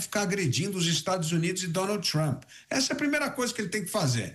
ficar agredindo os Estados Unidos e Donald Trump. Essa é a primeira coisa que ele tem que fazer.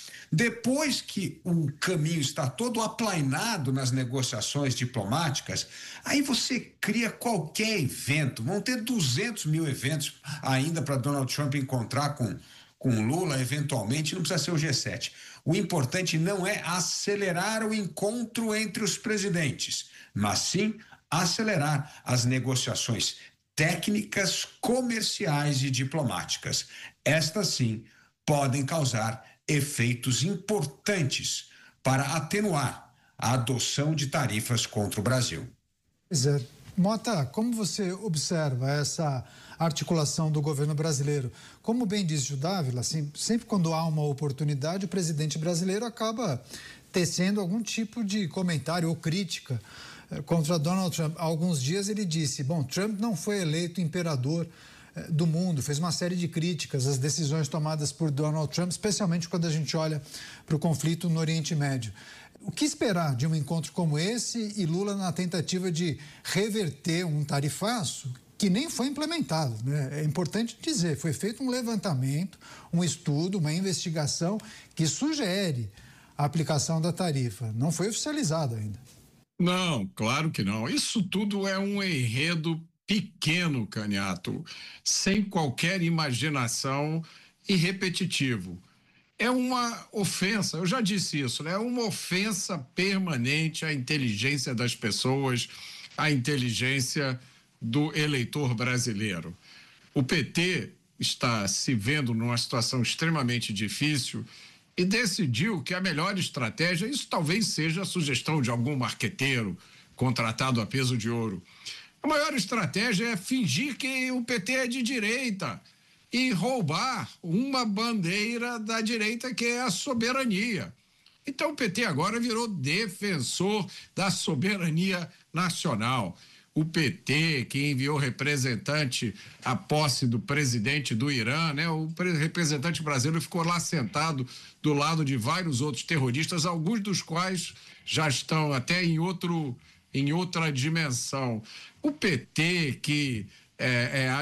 Depois que o caminho está todo aplainado nas negociações diplomáticas, aí você cria qualquer evento. Vão ter 200 mil eventos ainda para Donald Trump encontrar com Lula, eventualmente, não precisa ser o G7. O importante não é acelerar o encontro entre os presidentes, mas sim acelerar as negociações técnicas, comerciais e diplomáticas. Estas, sim, podem causar efeitos importantes para atenuar a adoção de tarifas contra o Brasil. Pois é. Mota, como você observa essa articulação do governo brasileiro? Como bem disse o Dávila, assim, sempre quando há uma oportunidade, o presidente brasileiro acaba tecendo algum tipo de comentário ou crítica contra Donald Trump. Há alguns dias ele disse, Trump não foi eleito imperador do mundo, fez uma série de críticas às decisões tomadas por Donald Trump, especialmente quando a gente olha para o conflito no Oriente Médio. O que esperar de um encontro como esse e Lula na tentativa de reverter um tarifaço que nem foi implementado, né? É importante dizer, foi feito um levantamento, um estudo, uma investigação que sugere a aplicação da tarifa. Não foi oficializado ainda. Não, claro que não. Isso tudo é um enredo pequeno, Caniato, sem qualquer imaginação e repetitivo. É uma ofensa, eu já disse isso, né? É uma ofensa permanente à inteligência das pessoas, à inteligência do eleitor brasileiro. O PT está se vendo numa situação extremamente difícil e decidiu que a melhor estratégia, isso talvez seja a sugestão de algum marqueteiro contratado a peso de ouro, a maior estratégia é fingir que o PT é de direita e roubar uma bandeira da direita que é a soberania. Então o PT agora virou defensor da soberania nacional. O PT, que enviou representante à posse do presidente do Irã, né? O representante brasileiro ficou lá sentado do lado de vários outros terroristas, alguns dos quais já estão até em outra dimensão. O PT, que era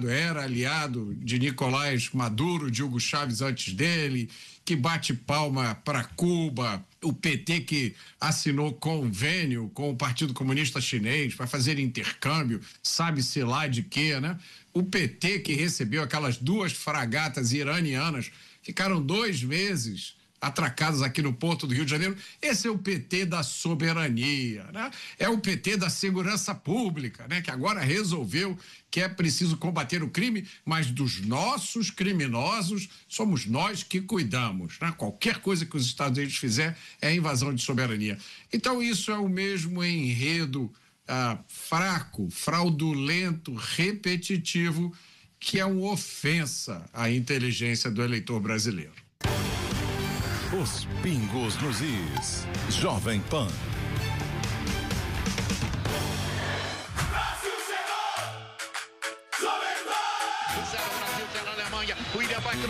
aliado de Nicolás Maduro, de Hugo Chávez antes dele, que bate palma para Cuba, o PT que assinou convênio com o Partido Comunista Chinês para fazer intercâmbio, sabe-se lá de quê, né? O PT que recebeu aquelas 2 fragatas iranianas, ficaram 2 meses atracados aqui no porto do Rio de Janeiro. Esse é o PT da soberania, né? É o PT da segurança pública, né? Que agora resolveu que é preciso combater o crime, mas dos nossos criminosos somos nós que cuidamos, né? Qualquer coisa que os Estados Unidos fizer é invasão de soberania. Então isso é o mesmo enredo fraco, fraudulento, repetitivo, que é uma ofensa à inteligência do eleitor brasileiro. Os pingos nos is. Jovem Pan. Brasil chegou! Jovem Pan! 0 Brasil, 0 Alemanha. O William vai